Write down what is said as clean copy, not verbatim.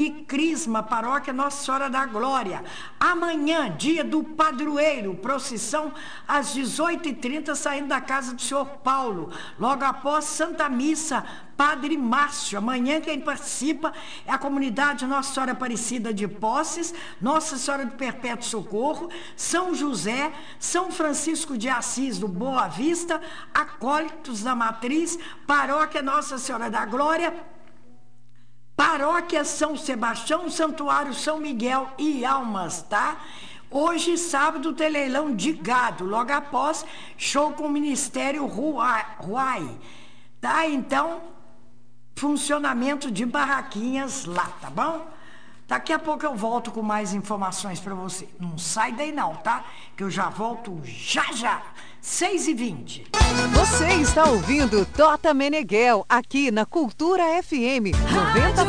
e Crisma, paróquia Nossa Senhora da Glória. Amanhã, dia do padroeiro, procissão às 18h30, saindo da casa do senhor Paulo. Logo após Santa Missa, Padre Márcio. Amanhã quem participa é a comunidade Nossa Senhora Aparecida de Posses, Nossa Senhora do Perpétuo Socorro, São José, São Francisco de Assis do Boa Vista, Acólitos da Matriz, Paróquia Nossa Senhora da Glória, Paróquia São Sebastião, Santuário São Miguel e Almas, tá? Hoje, sábado, tem leilão de gado, logo após, show com o Ministério Ruai, tá? Então, funcionamento de barraquinhas lá, tá bom? Daqui a pouco eu volto com mais informações para você. Não sai daí não, tá? Que eu já volto já. 6h20. Você está ouvindo Tota Meneghel, aqui na Cultura FM 90.